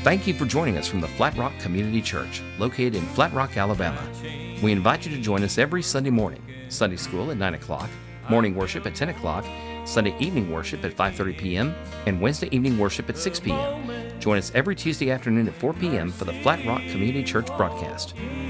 Thank you for joining us from the Flat Rock Community Church, located in Flat Rock, Alabama. We invite you to join us every Sunday morning, Sunday school at 9 o'clock, morning worship at 10 o'clock, Sunday evening worship at 5:30 p.m., and Wednesday evening worship at 6 p.m. Join us every Tuesday afternoon at 4 p.m. for the Flat Rock Community Church broadcast.